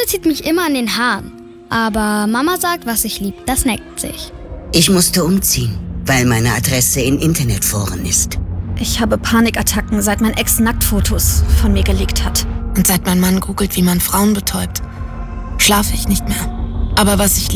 Schule zieht mich immer an den Haaren. Aber Mama sagt, was ich lieb, das neckt sich. Ich musste umziehen, weil meine Adresse in Internetforen ist. Ich habe Panikattacken, seit mein Ex Nacktfotos von mir gelegt hat. Und seit mein Mann googelt, wie man Frauen betäubt, schlafe ich nicht mehr. Aber was ich